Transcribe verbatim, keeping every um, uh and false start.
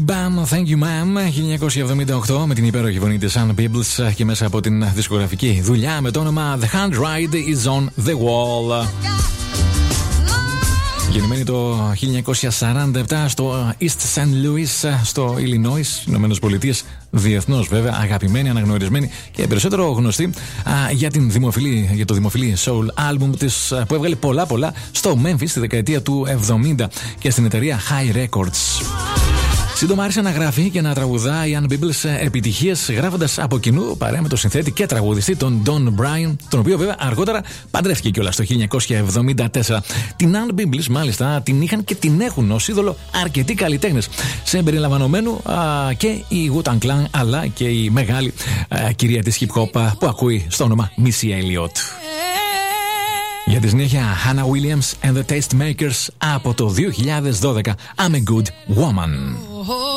Bam, Thank You Ma'am, χίλια εννιακόσια εβδομήντα οκτώ, με την υπέροχη φωνή της Ann Peebles και μέσα από την δισκογραφική δουλειά με το όνομα The Handwrite is on the Wall. Γεννημένη το χίλια εννιακόσια σαράντα επτά στο East Saint Louis, στο Illinois, Ηνωμένες Πολιτείες, διεθνώς βέβαια αγαπημένη, αναγνωρισμένη και περισσότερο γνωστή α, για, την δημοφιλή, για το δημοφιλή soul album της που έβγαλε πολλά πολλά στο Memphis στη δεκαετία του εβδομήντα και στην εταιρεία High Records. Σύντομα άρχισε να γράφει και να τραγουδά η Ann Peebles επιτυχίες, γράφοντας από κοινού παρέα με τον συνθέτη και τραγουδιστή τον Don Bryan, τον οποίο βέβαια αργότερα παντρεύτηκε κιόλας το χίλια εννιακόσια εβδομήντα τέσσερα. Την Ann Peebles μάλιστα την είχαν και την έχουν ως είδωλο αρκετοί καλλιτέχνες, σε περιλαμβανομένου α, και η Wu-Tang Clan αλλά και η μεγάλη α, κυρία της hip hop που ακούει στο όνομα Missy Elliott. Για τη συνέχεια Hannah Williams and the Tastemakers από το δύο χιλιάδες δώδεκα, I'm a Good Woman.